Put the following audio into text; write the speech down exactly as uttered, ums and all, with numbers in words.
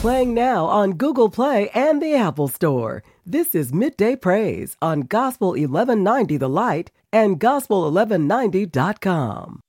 playing now on Google Play and the Apple Store. This is Midday Praise on Gospel eleven ninety The Light and gospel eleven ninety dot com.